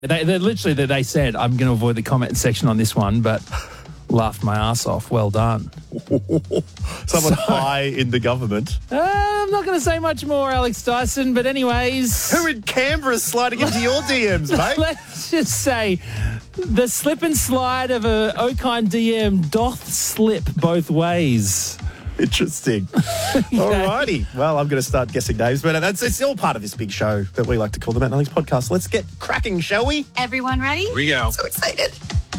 They said, I'm going to avoid the comment section on this one, but laughed my ass off. Well done. Someone high in the government. I'm not going to say much more, Alex Dyson, but anyways. Who in Canberra is sliding into your DMs, mate? Let's just say the slip and slide of a Okine DM doth slip both ways. Interesting. All righty. Well, I'm going to start guessing names, but it's all part of this big show that we like to call the Matt Nothings podcast. Let's get cracking, shall we? Everyone ready? Here we go. So excited.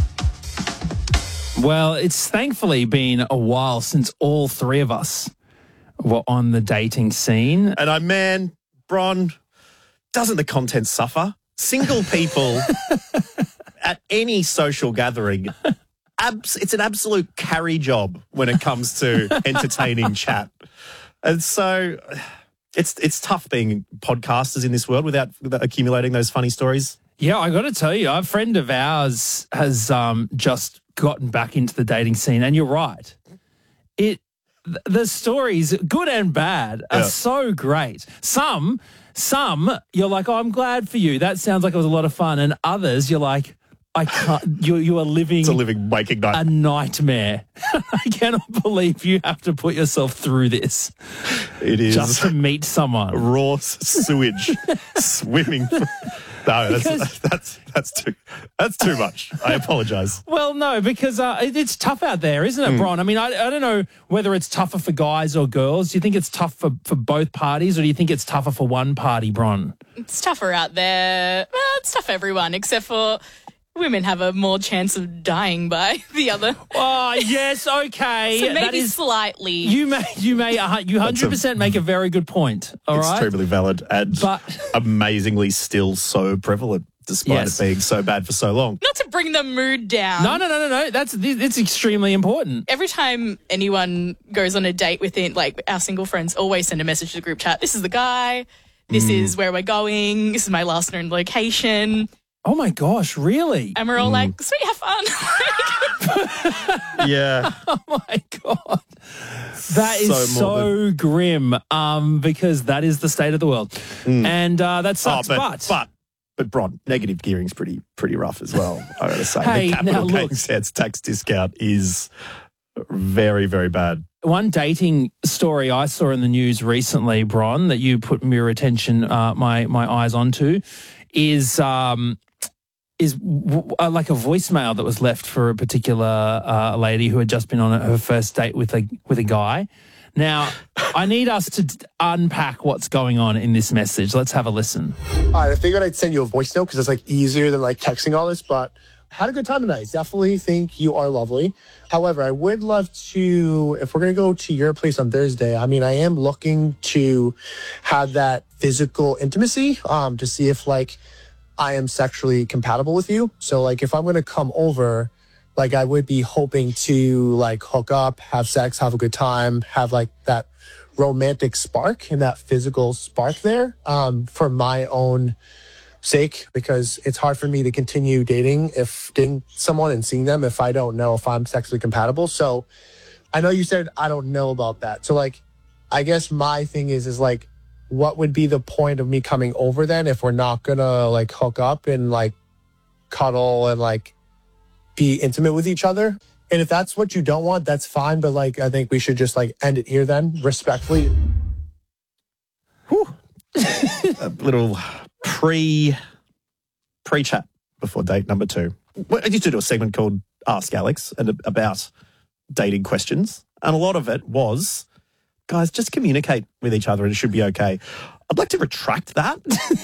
Well, it's thankfully been a while since all three of us were on the dating scene. And Bron, doesn't the content suffer? Single people at any social gathering, it's an absolute carry job when it comes to entertaining chat. And so it's tough being podcasters in this world without accumulating those funny stories. Yeah, I got to tell you, a friend of ours has just gotten back into the dating scene, and you're right. The stories, good and bad, are so great. Some you're like, oh, I'm glad for you. That sounds like it was a lot of fun. And others, you're like, I can't. You are living. It's a living waking night. A nightmare. I cannot believe you have to put yourself through this. It is just to meet someone. Raw sewage swimming. No, that's too much. I apologise. Well, no, because it's tough out there, isn't it, Bron? I mean, I don't know whether it's tougher for guys or girls. Do you think it's tough for both parties, or do you think it's tougher for one party, Bron? It's tougher out there. Well, it's tough for everyone, except for women have a more chance of dying by the other. Oh, yes, okay. So maybe slightly. You 100% make a very good point, all right? Extremely valid and amazingly still so prevalent, despite it being so bad for so long. Not to bring the mood down. No. It's extremely important. Every time anyone goes on a date with it, like our single friends always send a message to the group chat. This is the guy. This is where we're going. This is my last known location. Oh, my gosh, really? And we're all like, sweet, have fun. Yeah. Oh, my God. That is so grim because that is the state of the world. And that sucks, But Bron, negative gearing's pretty rough as well, I got to say. Hey, the capital now, gains tax discount is very, very bad. One dating story I saw in the news recently, Bron, that you put your attention, my eyes onto, is like a voicemail that was left for a particular lady who had just been on her first date with a guy. Now, I need us to unpack what's going on in this message. Let's have a listen. I figured I'd send you a voice note because it's like easier than like texting all this, but had a good time tonight. Definitely think you are lovely. However, I would love to, if we're going to go to your place on Thursday, I mean, I am looking to have that physical intimacy to see if like I am sexually compatible with you. So like if I'm going to come over, like I would be hoping to like hook up, have sex, have a good time, have like that romantic spark and that physical spark there for my own sake, because it's hard for me to continue dating someone and seeing them if I don't know if I'm sexually compatible. So I know you said I don't know about that. So like, I guess my thing is like, what would be the point of me coming over then if we're not gonna like hook up and like cuddle and like be intimate with each other? And if that's what you don't want, that's fine. But like, I think we should just like end it here then, respectfully. A little pre-chat before date number 2. I used to do a segment called Ask Alex and about dating questions. And a lot of it was, guys, just communicate with each other and it should be okay. I'd like to retract that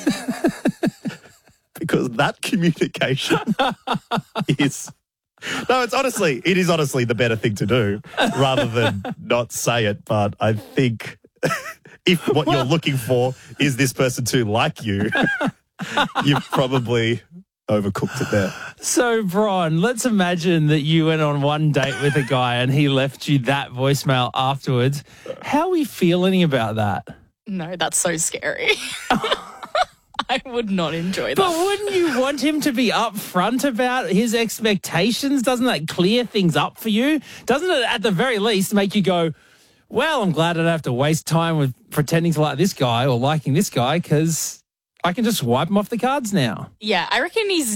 because that communication is... No, it is honestly the better thing to do rather than not say it. But I think if what you're looking for is this person to like you, you've probably overcooked it there. So, Bron, let's imagine that you went on one date with a guy and he left you that voicemail afterwards. How are we feeling about that? No, that's so scary. I would not enjoy that. But wouldn't you want him to be upfront about his expectations? Doesn't that clear things up for you? Doesn't it, at the very least, make you go, well, I'm glad I don't have to waste time with pretending to like this guy or liking this guy because I can just wipe them off the cards now. Yeah, I reckon he's